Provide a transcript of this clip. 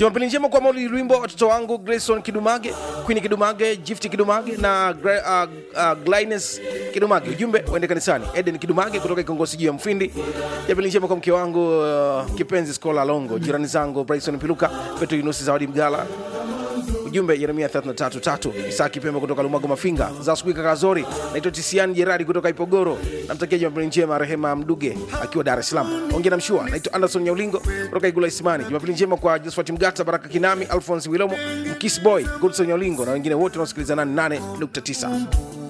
Jumapili njema kwa Mauli Lwimbo, watoto wangu Grayson Kidumage, Queen Kidumage, Gift Kidumage na Glynes Kidumage. Ujumbe uende kanisani. Eden Kidumage kutoka Kongosi juu ya Mfindi. Jumapili njema kwa mke wangu kipenzi Skola Longo, jirani zangu Bryson Piluka, Petro Yunusi Zawadi Mgala. Ujumbe Yeremia 33:3. Isaki Pembe kutoka Lumago Mafinga, Zaskuika Kazori, naitwa Tisian Gerard kutoka Ipogoro. Namtakia Jumapili njema Rehema Mduge akiwa Dar es Salaam. Ongea na Mshua, naitwa Anderson Nyaulingo kutoka Igula Isimani. Jumapili njema kwa Josephat Mgata, Baraka Kinami, Alphonse Wilomo, Mkis Boy, Goodson Nyaulingo na wengine wote wanaosikiliza 88.9.